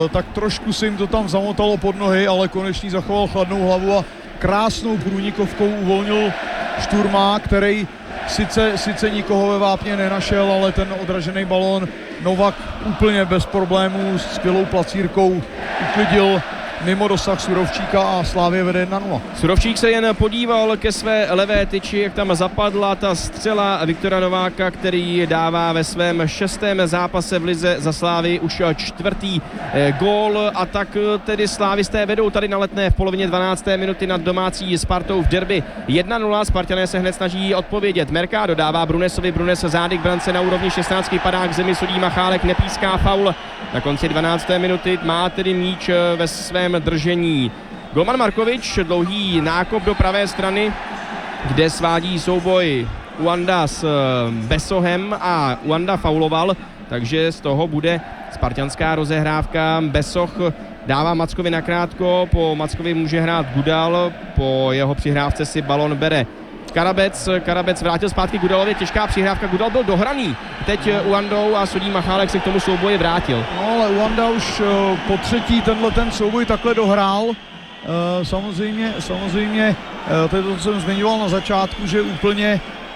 Tak trošku se jim to tam zamotalo pod nohy, ale konečně zachoval chladnou hlavu a krásnou průnikovkou uvolnil šturmák, který sice nikoho ve vápně nenašel, ale ten odražený balón Novak úplně bez problémů s skvělou placírkou uklidil mimo dosah Surovčíka a Slavie vede 1-0. Surovčík se jen podíval ke své levé tyči, jak tam zapadla ta střela Viktora Nováka, který dává ve svém 6. zápase v lize za Slavii už 4. gól, a tak tedy slávisté vedou tady na Letné v polovině 12. minuty nad domácí Spartou v derby 1-0. Spartané se hned snaží odpovědět. Mercado dává Brunesovi, Brunes zády k brance na úrovni 16, padá k zemi, sudí Machálek, nepíská faul. Na konci 12. minuty má tedy míč ve svém držení golman Markovič, dlouhý nákop do pravé strany, kde svádí souboj Uanda s Besohem a Uanda fauloval, takže z toho bude spartanská rozehrávka. Besoch dává Mackovi nakrátko, po Mackovi může hrát Gudal, po jeho přihrávce si balon bere Karabec vrátil zpátky Gudalovi, těžká přihrávka, Gudal byl dohraný teď Uandou a sudí Machálek se k tomu souboji vrátil. No ale Uanda už po třetí ten souboj takhle dohrál. Samozřejmě to je to, co jsem zmiňoval na začátku, že úplně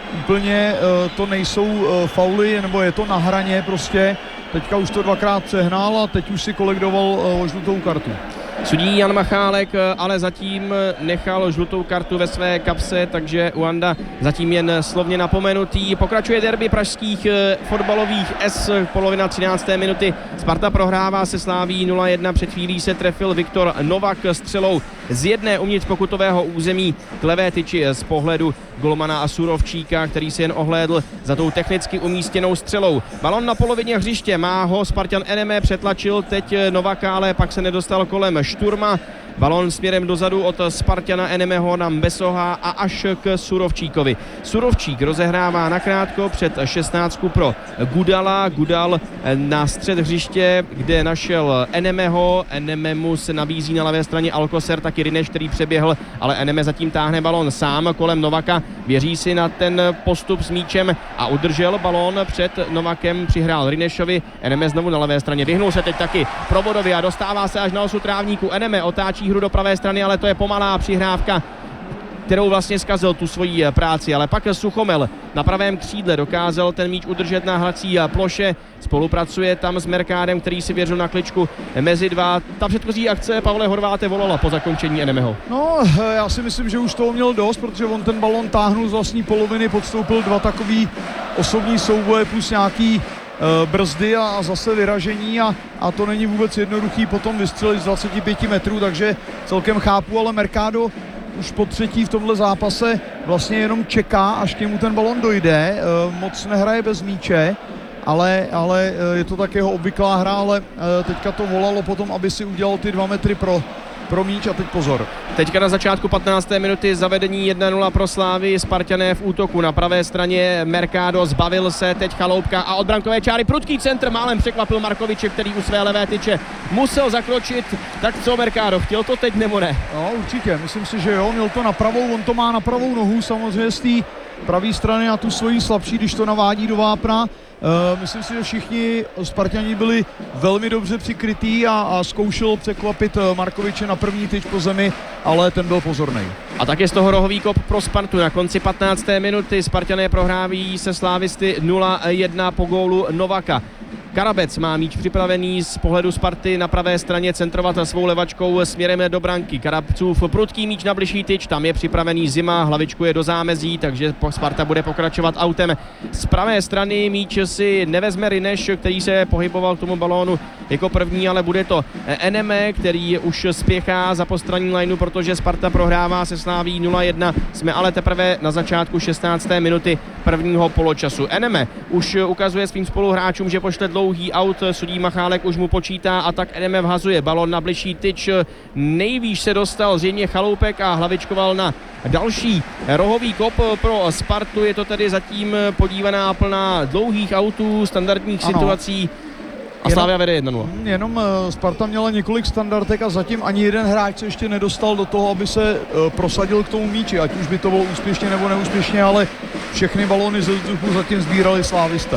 to nejsou fauly, nebo je to na hraně prostě. Teďka už to dvakrát přehnal a teď už si kolektoval žlutou kartu. Sudí Jan Machálek ale zatím nechal žlutou kartu ve své kapse, takže Uanda zatím jen slovně napomenutý. Pokračuje derby pražských fotbalových S, polovina 13. minuty. Sparta prohrává se Slavií 0-1, před chvílí se trefil Viktor Novak střelou z jedné uvnitř pokutového území k levé tyči z pohledu golmana a Surovčíka, který se jen ohlédl za tou technicky umístěnou střelou. Balon na polovině hřiště, má ho Spartan Eneme, přetlačil teď Novaka, ale pak se nedostal kolem Šturma. Balon směrem dozadu od Spartana Enemeho na Besoha a až k Surovčíkovi. Surovčík rozehrává nakrátko před 16 pro Gudala. Gudal na střed hřiště, kde našel Enemeho. Enememu se nabízí na levé straně Alcocer, taky Rineš, který přeběhl, ale Eneme zatím táhne balon sám kolem Novaka. Věří si na ten postup s míčem a udržel balon před Novakem, přihrál Rinešovi. Eneme znovu na levé straně, vyhnul se teď taky Probodovi a dostává se až na osu trávníku. Eneme otáčí hru do pravé strany, ale to je pomalá přihrávka, kterou vlastně zkazil tu svoji práci, ale pak Suchomel na pravém křídle dokázal ten míč udržet na hrací ploše, spolupracuje tam s Mercádem, který si věřil na kličku mezi dva. Ta předchozí akce Pavle Horváte volala po zakončení Enemeho. No, já si myslím, že už toho měl dost, protože on ten balon táhnul z vlastní poloviny, podstoupil dva takový osobní souboje plus nějaký brzdy a zase vyražení a to není vůbec jednoduchý potom vystřelit z 25 metrů, takže celkem chápu, ale Mercado už po třetí v tomhle zápase vlastně jenom čeká, až k němu ten balon dojde, moc nehraje bez míče, ale je to tak jeho obvyklá hra, ale teďka to volalo potom, aby si udělal ty 2 metry pro míč a teď pozor. Teďka na začátku 15. minuty zavedení 1-0 pro Slávy, Spartané v útoku na pravé straně, Mercado zbavil se, teď Chaloupka a od brankové čáry prudký centr, málem překvapil Markoviče, který u své levé tyče musel zakročit. Tak co Mercado, chtěl to teď nebo ne? No určitě, myslím si, že jo, měl to na pravou, on to má na pravou nohu, samozřejmě z té pravé strany na tu svoji slabší, když to navádí do vápna. Myslím si, že všichni Sparťani byli velmi dobře přikrytí a zkoušel překvapit Markoviče na první tyč po zemi, ale ten byl pozorný. A tak je z toho rohový kop pro Spartu na konci 15. minuty. Spartané prohrávají se Slávisty 0-1 po gólu Novaka. Karabec má míč připravený z pohledu Sparty na pravé straně centrovat svou levačkou směrem do branky. Karabcův prudký míč na bližší tyč, tam je připravený Zima, hlavičku je do zámezí, takže Sparta bude pokračovat autem. Z pravé strany míč si nevezme Rineš, který se pohyboval k tomu balónu jako první, ale bude to Eneme, který už spěchá za postranní lineu, protože Sparta prohrává se Slaví 0-1. Jsme ale teprve na začátku 16. minuty prvního poločasu. Eneme už ukazuje svým spoluhráčům, že pošle dlouhý aut, sudí Machálek už mu počítá a tak Eneme vhazuje balon na bližší tyč. Nejvýš se dostal zřejmě Chaloupek a hlavičkoval na další rohový kop pro Spartu. Je to tedy zatím podívaná plná dlouhých autů, standardních situací. A Slavia vede 1-0. Jenom Sparta měla několik standardek a zatím ani jeden hráč se ještě nedostal do toho, aby se prosadil k tomu míči, ať už by to bylo úspěšně nebo neúspěšně, ale všechny balóny ze vzduchu zatím sbírali slávisté.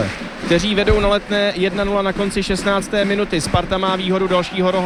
kteří vedou na Letné 1-0 na konci 16. minuty. Sparta má výhodu dalšího rohu